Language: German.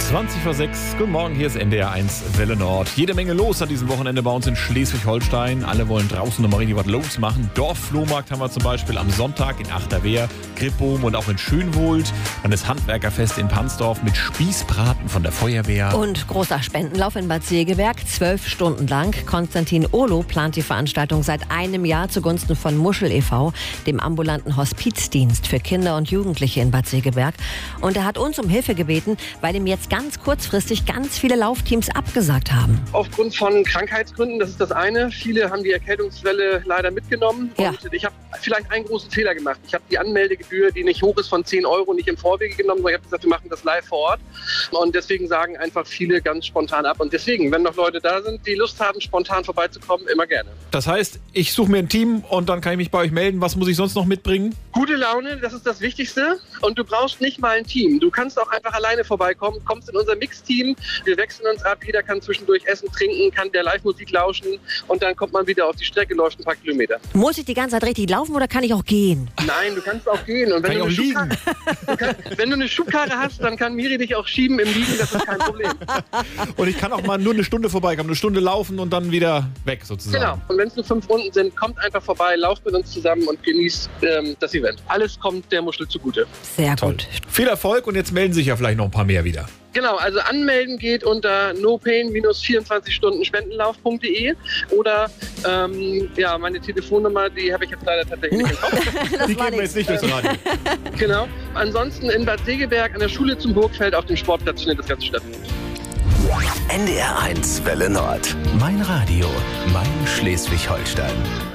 20:06. Guten Morgen, hier ist NDR 1 Welle Nord. Jede Menge los an diesem Wochenende bei uns in Schleswig-Holstein. Alle wollen draußen nochmal richtig was losmachen. Dorfflohmarkt haben wir zum Beispiel am Sonntag in Achterwehr, Krippum und auch in Schönwohlt. Dann das Handwerkerfest in Pansdorf mit Spießbraten von der Feuerwehr. Und großer Spendenlauf in Bad Segeberg, 12 Stunden lang. Konstantin Ohlo plant die Veranstaltung seit einem Jahr zugunsten von Muschel e.V., dem ambulanten Hospizdienst für Kinder und Jugendliche in Bad Segeberg. Und er hat uns um Hilfe gebeten, weil ihm jetzt ganz kurzfristig ganz viele Laufteams abgesagt haben. Aufgrund von Krankheitsgründen, das ist das eine. Viele haben die Erkältungswelle leider mitgenommen. Ja. Und ich habe vielleicht einen großen Fehler gemacht. Ich habe die Anmeldegebühr, die nicht hoch ist, von 10 Euro nicht im Vorwege genommen, sondern ich habe gesagt, wir machen das live vor Ort. Und deswegen sagen einfach viele ganz spontan ab. Und deswegen, wenn noch Leute da sind, die Lust haben, spontan vorbeizukommen, immer gerne. Das heißt, ich suche mir ein Team und dann kann ich mich bei euch melden. Was muss ich sonst noch mitbringen? Gute Laune, das ist das Wichtigste. Und du brauchst nicht mal ein Team. Du kannst auch einfach alleine vorbeikommen, kommst in unser Mixteam. Wir wechseln uns ab, jeder kann zwischendurch essen, trinken, kann der Live-Musik lauschen und dann kommt man wieder auf die Strecke, läuft ein paar Kilometer. Muss ich die ganze Zeit richtig laufen oder kann ich auch gehen? Nein, du kannst auch gehen. Und wenn du eine Schubkarre hast, dann kann Miri dich auch schieben im Liegen, das ist kein Problem. Und ich kann auch mal nur eine Stunde vorbeikommen, eine Stunde laufen und dann wieder weg sozusagen. Genau. Und wenn es nur 5 Runden sind, kommt einfach vorbei, lauft mit uns zusammen und genießt das Event. Alles kommt der Muschel zugute. Sehr Toll. gut. Viel Erfolg und jetzt melden sich ja vielleicht noch ein paar mehr wieder. Genau, also anmelden geht unter nopain-24-Stunden-Spendenlauf.de oder meine Telefonnummer, die habe ich jetzt leider tatsächlich nicht im Kopf. Die geben wir jetzt nicht durchs Radio. Genau. Ansonsten in Bad Segeberg an der Schule zum Burgfeld auf dem Sportplatz findet das Ganze statt. NDR 1 Welle Nord. Mein Radio, mein Schleswig-Holstein.